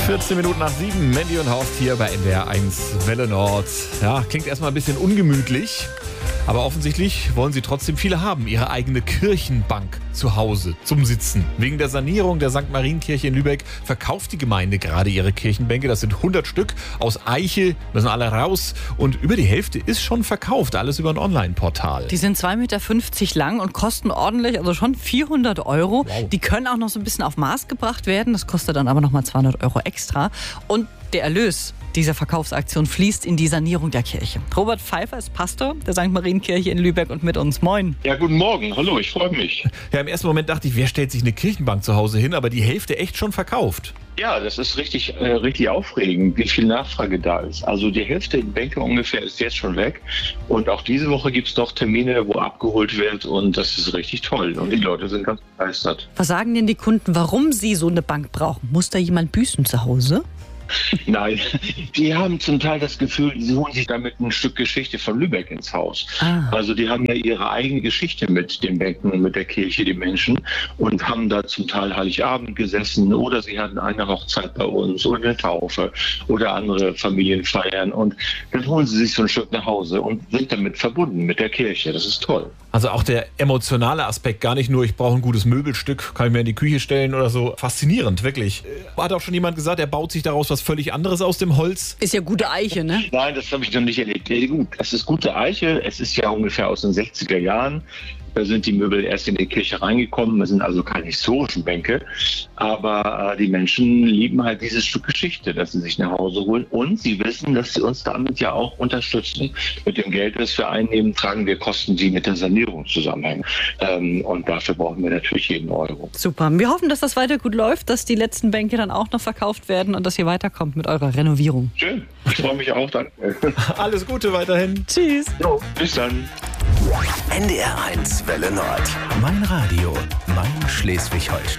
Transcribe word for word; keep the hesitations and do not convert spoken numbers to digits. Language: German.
vierzehn Minuten nach sieben, Mandy und Horst hier bei N D R eins Welle Nord. Ja, klingt erstmal ein bisschen ungemütlich, aber offensichtlich wollen sie trotzdem viele haben. Ihre eigene Kirchenbank zu Hause zum Sitzen. Wegen der Sanierung der Sankt Marienkirche in Lübeck verkauft die Gemeinde gerade ihre Kirchenbänke. Das sind hundert Stück aus Eiche, müssen alle raus. Und über die Hälfte ist schon verkauft. Alles über ein Online-Portal. Die sind zwei Meter fünfzig lang und kosten ordentlich, also schon vierhundert Euro. Wow. Die können auch noch so ein bisschen auf Maß gebracht werden. Das kostet dann aber nochmal zweihundert Euro extra. Und der Erlös dieser Verkaufsaktion fließt in die Sanierung der Kirche. Robert Pfeiffer ist Pastor der Sankt Marienkirche in Lübeck und mit uns. Moin. Ja, guten Morgen. Hallo, ich freue mich. Ja, im ersten Moment dachte ich, wer stellt sich eine Kirchenbank zu Hause hin? Aber die Hälfte echt schon verkauft. Ja, das ist richtig, äh, richtig aufregend, wie viel Nachfrage da ist. Also die Hälfte der Bänke ungefähr ist jetzt schon weg. Und auch diese Woche gibt es noch Termine, wo abgeholt wird. Und das ist richtig toll. Und die Leute sind ganz begeistert. Was sagen denn die Kunden, warum sie so eine Bank brauchen? Muss da jemand büßen zu Hause? Nein, die haben zum Teil das Gefühl, sie holen sich damit ein Stück Geschichte von Lübeck ins Haus. Ah. Also die haben ja ihre eigene Geschichte mit den Bänken und mit der Kirche, die Menschen, und haben da zum Teil Heiligabend gesessen oder sie hatten eine Hochzeit bei uns oder eine Taufe oder andere Familienfeiern, und dann holen sie sich so ein Stück nach Hause und sind damit verbunden mit der Kirche. Das ist toll. Also auch der emotionale Aspekt, gar nicht nur, ich brauche ein gutes Möbelstück, kann ich mir in die Küche stellen oder so. Faszinierend, wirklich. Hat auch schon jemand gesagt, er baut sich daraus was völlig anderes aus dem Holz? Ist ja gute Eiche, ne? Nein, das habe ich noch nicht erlebt. Ja, gut, es ist gute Eiche. Es ist ja ungefähr aus den sechziger Jahren. Da sind die Möbel erst in die Kirche reingekommen. Das sind also keine historischen Bänke. Aber äh, die Menschen lieben halt dieses Stück Geschichte, das sie sich nach Hause holen. Und sie wissen, dass sie uns damit ja auch unterstützen. Mit dem Geld, das wir einnehmen, tragen wir Kosten, die mit der Sanierung zusammenhängen. Ähm, und dafür brauchen wir natürlich jeden Euro. Super. Wir hoffen, dass das weiter gut läuft, dass die letzten Bänke dann auch noch verkauft werden und dass ihr weiterkommt mit eurer Renovierung. Schön. Ich freue mich auch. Danke. Alles Gute weiterhin. Tschüss. Jo, bis dann. N D R eins Welle Nord. Mein Radio, mein Schleswig-Holstein.